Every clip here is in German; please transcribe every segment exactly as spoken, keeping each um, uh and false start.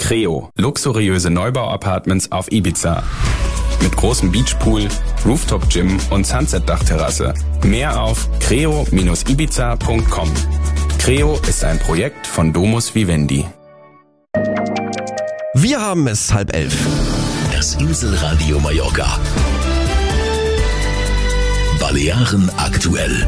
Creo, luxuriöse Neubau-Apartments auf Ibiza. Mit großem Beachpool, Rooftop-Gym und Sunset-Dachterrasse. Mehr auf creo Bindestrich ibiza Punkt com. Creo ist ein Projekt von Domus Vivendi. Wir haben es halb elf. Das Inselradio Mallorca. Balearen aktuell.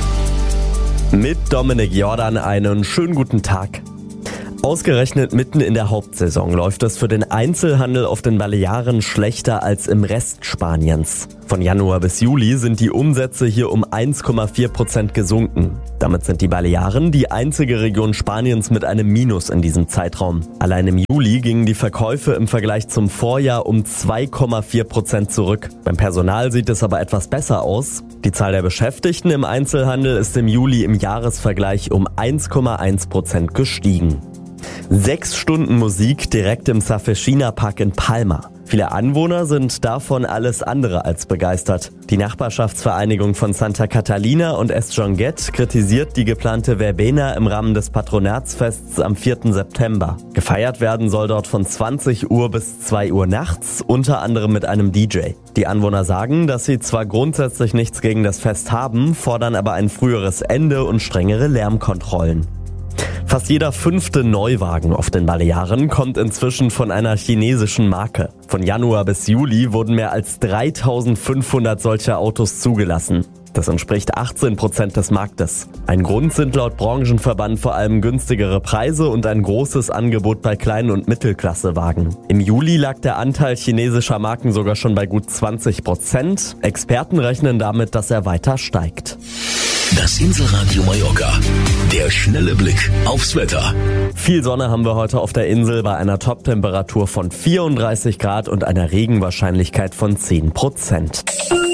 Mit Dominik Jordan einen schönen guten Tag. Ausgerechnet mitten in der Hauptsaison läuft es für den Einzelhandel auf den Balearen schlechter als im Rest Spaniens. Von Januar bis Juli sind die Umsätze hier um eins Komma vier Prozent gesunken. Damit sind die Balearen die einzige Region Spaniens mit einem Minus in diesem Zeitraum. Allein im Juli gingen die Verkäufe im Vergleich zum Vorjahr um zwei Komma vier Prozent zurück. Beim Personal sieht es aber etwas besser aus. Die Zahl der Beschäftigten im Einzelhandel ist im Juli im Jahresvergleich um eins Komma eins Prozent gestiegen. Sechs Stunden Musik direkt im Safeshina Park in Palma. Viele Anwohner sind davon alles andere als begeistert. Die Nachbarschaftsvereinigung von Santa Catalina und Es Jonguet kritisiert die geplante Verbena im Rahmen des Patronatsfests am vierten September. Gefeiert werden soll dort von zwanzig Uhr bis zwei Uhr nachts, unter anderem mit einem D J. Die Anwohner sagen, dass sie zwar grundsätzlich nichts gegen das Fest haben, fordern aber ein früheres Ende und strengere Lärmkontrollen. Fast jeder fünfte Neuwagen auf den Balearen kommt inzwischen von einer chinesischen Marke. Von Januar bis Juli wurden mehr als dreitausendfünfhundert solcher Autos zugelassen. Das entspricht achtzehn Prozent des Marktes. Ein Grund sind laut Branchenverband vor allem günstigere Preise und ein großes Angebot bei Klein- und Mittelklassewagen. Im Juli lag der Anteil chinesischer Marken sogar schon bei gut zwanzig Prozent. Experten rechnen damit, dass er weiter steigt. Das Inselradio Mallorca. Der schnelle Blick aufs Wetter. Viel Sonne haben wir heute auf der Insel bei einer Toptemperatur von vierunddreißig Grad und einer Regenwahrscheinlichkeit von zehn Prozent.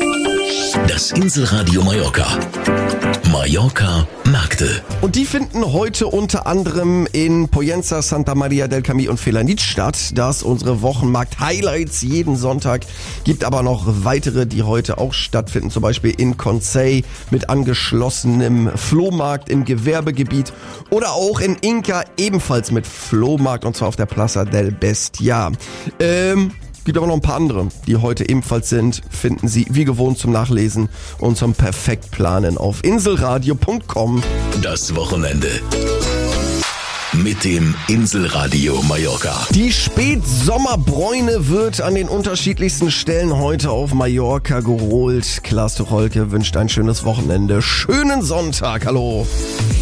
Das Inselradio Mallorca. Mallorca Märkte. Und die finden heute unter anderem in Pollença, Santa Maria del Camí und Felanitx statt. Das unsere Wochenmarkt-Highlights jeden Sonntag. Gibt aber noch weitere, die heute auch stattfinden. Zum Beispiel in Consell mit angeschlossenem Flohmarkt im Gewerbegebiet. Oder auch in Inca ebenfalls mit Flohmarkt und zwar auf der Plaza del Bestiar. Ähm... Gibt aber noch ein paar andere, die heute ebenfalls sind, finden Sie wie gewohnt zum Nachlesen und zum Perfektplanen auf inselradio Punkt com. Das Wochenende mit dem Inselradio Mallorca. Die Spätsommerbräune wird an den unterschiedlichsten Stellen heute auf Mallorca geholt. Klaas Tucholke wünscht ein schönes Wochenende. Schönen Sonntag, hallo.